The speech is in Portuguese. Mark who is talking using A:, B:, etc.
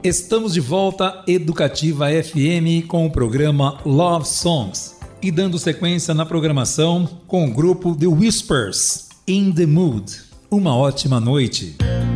A: Estamos de volta, Educativa FM, com o programa Love Songs. E dando sequência na programação com o grupo The Whispers, In The Mood. Uma ótima noite.